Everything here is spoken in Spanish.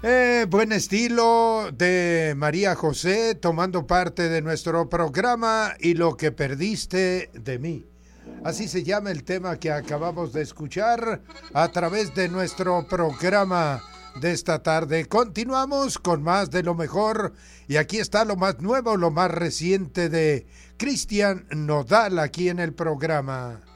Buen estilo de María José tomando parte de nuestro programa y lo que perdiste de mí. Así se llama el tema que acabamos de escuchar a través de nuestro programa de esta tarde. Continuamos con más de lo mejor y aquí está lo más nuevo, lo más reciente de Cristian Nodal aquí en el programa.